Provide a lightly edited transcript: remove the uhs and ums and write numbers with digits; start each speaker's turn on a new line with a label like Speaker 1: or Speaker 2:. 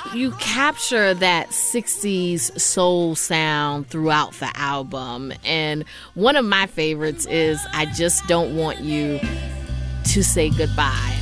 Speaker 1: you capture that 60s soul sound throughout the album. And one of my favorites is I Just Don't Want You to Say Goodbye.